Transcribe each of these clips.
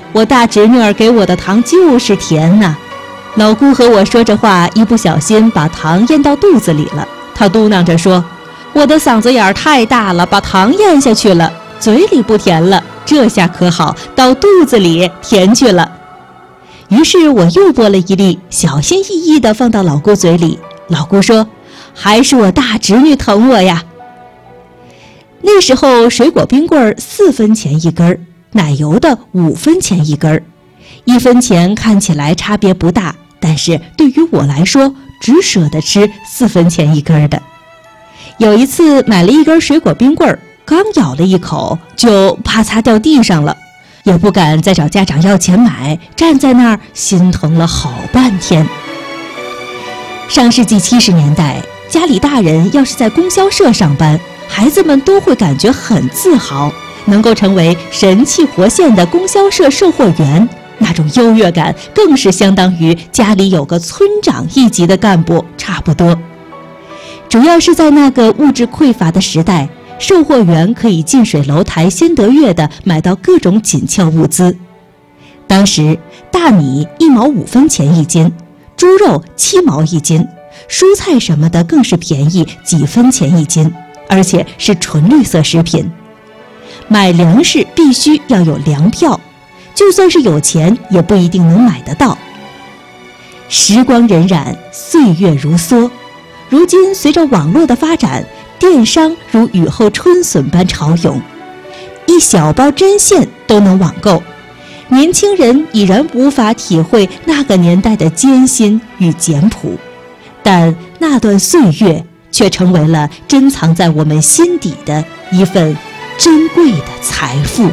我大侄女儿给我的糖就是甜呐。老姑和我说着话，一不小心把糖咽到肚子里了。她嘟囔着说：“我的嗓子眼儿太大了，把糖咽下去了，嘴里不甜了，这下可好，到肚子里甜去了。”于是我又剥了一粒，小心翼翼地放到老姑嘴里。老姑说：“还是我大侄女疼我呀。”那时候水果冰棍4分钱一根，奶油的5分钱一根，1分钱看起来差别不大，但是对于我来说，只舍得吃4分钱一根的。有一次买了一根水果冰棍，刚咬了一口就啪嚓掉地上了，也不敢再找家长要钱买，站在那儿心疼了好半天。上世纪70年代，家里大人要是在供销社上班，孩子们都会感觉很自豪，能够成为神气活现的供销社售货员，那种优越感更是相当于家里有个村长一级的干部差不多。主要是在那个物质匮乏的时代，售货员可以近水楼台先得月地买到各种紧俏物资。当时大米1毛5分钱一斤，猪肉7毛一斤，蔬菜什么的更是便宜几分钱一斤，而且是纯绿色食品。买粮食必须要有粮票，就算是有钱也不一定能买得到。时光荏苒，岁月如梭，如今随着网络的发展，电商如雨后春笋般潮涌，一小包针线都能网购。年轻人已然无法体会那个年代的艰辛与简朴，但那段岁月却成为了珍藏在我们心底的一份珍贵的财富。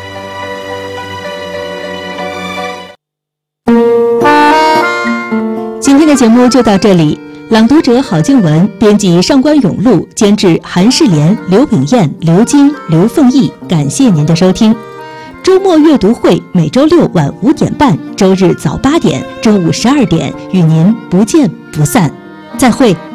今天的节目就到这里，朗读者郝静文，编辑上官永禄，监制韩世莲、刘炳燕、刘晶、刘凤义。感谢您的收听。周末阅读会每周六晚5点半，周日早8点，中午12点，与您不见不散。再会。